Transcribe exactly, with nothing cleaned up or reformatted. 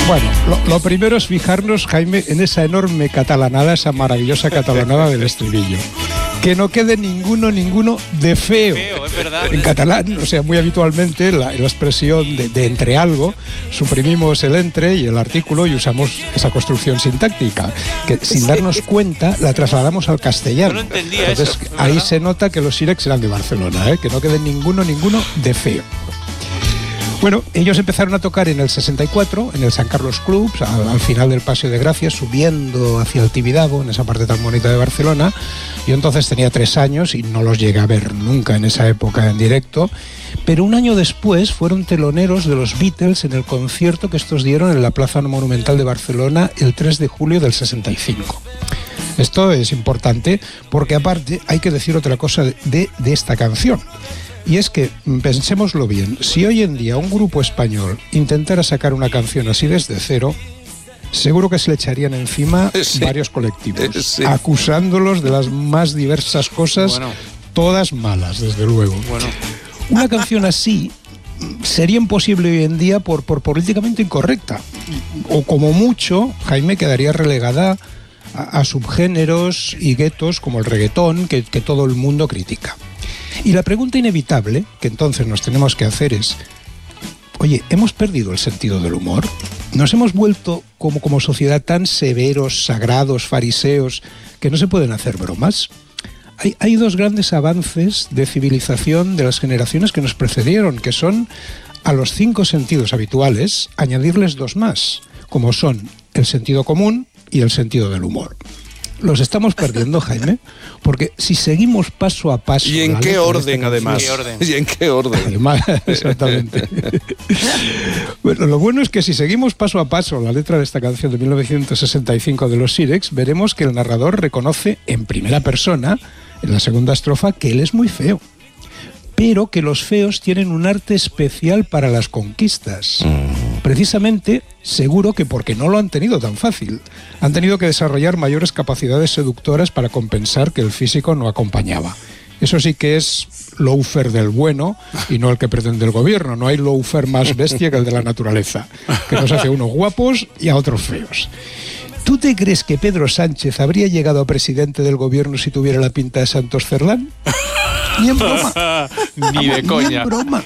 Bueno, lo, lo primero es fijarnos, Jaime, en esa enorme catalanada, esa maravillosa catalanada del estribillo. Que no quede ninguno, ninguno de feo. Feo, es verdad. En catalán, o sea, muy habitualmente la, la expresión de, de entre algo, suprimimos el entre y el artículo y usamos esa construcción sintáctica, que sin darnos cuenta la trasladamos al castellano. No lo entendía. Entonces, eso, ahí se nota que los Sirex eran de Barcelona, ¿eh? Que no quede ninguno, ninguno de feo. Bueno, ellos empezaron a tocar en el sesenta y cuatro, en el San Carlos Club, al, al final del Paseo de Gracia, subiendo hacia el Tibidabo, en esa parte tan bonita de Barcelona. Yo entonces tenía tres años y no los llegué a ver nunca en esa época en directo, pero un año después fueron teloneros de los Beatles en el concierto que estos dieron en la Plaza Monumental de Barcelona el tres de julio del sesenta y cinco. Esto es importante porque aparte hay que decir otra cosa de, de, de esta canción. Y es que, pensémoslo bien, si hoy en día un grupo español intentara sacar una canción así desde cero, seguro que se le echarían encima sí. varios colectivos, sí. acusándolos de las más diversas cosas, bueno. todas malas, desde luego. Bueno. Una canción así sería imposible hoy en día por, por políticamente incorrecta, o como mucho, Jaime, quedaría relegada a, a subgéneros y guetos como el reggaetón, que, que todo el mundo critica. Y la pregunta inevitable que entonces nos tenemos que hacer es, oye, ¿hemos perdido el sentido del humor? ¿Nos hemos vuelto como, como sociedad tan severos, sagrados, fariseos, que no se pueden hacer bromas? Hay, hay dos grandes avances de civilización de las generaciones que nos precedieron, que son a los cinco sentidos habituales añadirles dos más, como son el sentido común y el sentido del humor. Los estamos perdiendo, Jaime, porque si seguimos paso a paso... ¿Y en qué orden, además? ¿Qué orden? ¿Y en qué orden? Además, exactamente. Bueno, lo bueno es que si seguimos paso a paso la letra de esta canción de mil novecientos sesenta y cinco de los Sirex, veremos que el narrador reconoce en primera persona, en la segunda estrofa, que él es muy feo, pero que los feos tienen un arte especial para las conquistas. Mm. Precisamente, seguro que porque no lo han tenido tan fácil. Han tenido que desarrollar mayores capacidades seductoras para compensar que el físico no acompañaba. Eso sí que es lawfare del bueno y no el que pretende el gobierno. No hay lawfare más bestia que el de la naturaleza, que nos hace a unos guapos y a otros feos. ¿Tú te crees que Pedro Sánchez habría llegado a presidente del gobierno si tuviera la pinta de Santos Cerdán? Ni en broma. Ni de coña. Ni en broma.